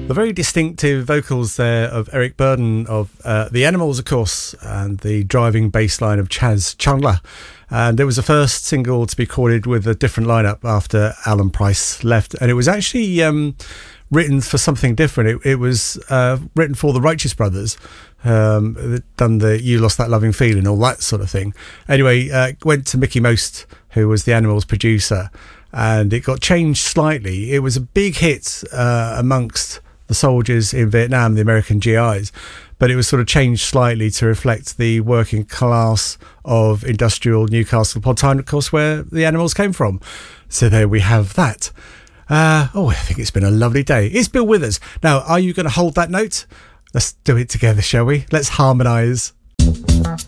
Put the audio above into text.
The very distinctive vocals there of Eric Burdon of The Animals, of course, and the driving bass line of Chas Chandler. And it was the first single to be recorded with a different lineup after Alan Price left. And it was actually written for something different. It was written for the Righteous Brothers, done the You Lost That Loving Feeling, all that sort of thing. Anyway, went to Mickey Most, who was the Animals producer, and it got changed slightly. It was a big hit amongst the soldiers in Vietnam, the American GIs, but it was sort of changed slightly to reflect the working class of industrial Newcastle upon Tyne, of course, where the Animals came from. So there we have that. I think it's been a lovely day. It's Bill Withers. Now, are you going to hold that note? Let's do it together, shall we? Let's harmonise.